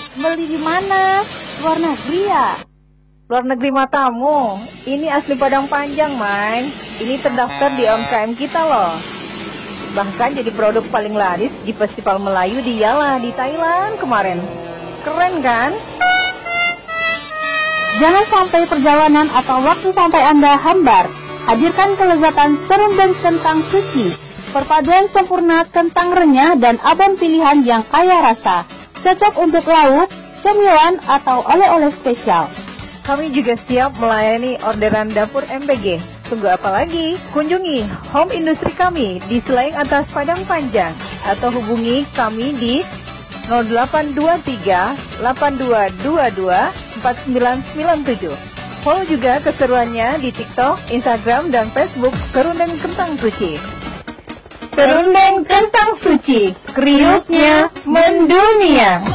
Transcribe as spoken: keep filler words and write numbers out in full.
Beli di mana? Luar negeri ya? Luar negeri matamu, ini asli Padang Panjang, Mai. Ini terdaftar di U M K M kita loh. Bahkan jadi produk paling laris di Festival Melayu di Yala di Thailand kemarin. Keren kan? Jangan sampai perjalanan atau waktu santai Anda hambar. Hadirkan kelezatan serundeng kentang suci. Perpaduan sempurna kentang renyah dan abon pilihan yang kaya rasa. Cocok untuk lauk, cemilan, atau oleh-oleh spesial. Kami juga siap melayani orderan dapur M P G. Tunggu apa lagi? Kunjungi home industri kami di Selaing Atas Padang Panjang atau hubungi kami di nol delapan dua tiga delapan dua dua dua empat sembilan sembilan tujuh. Follow juga keseruannya di TikTok, Instagram, dan Facebook Serundeng Kentang Suci. Serundeng Kentang Suci, kriuknya mendunia.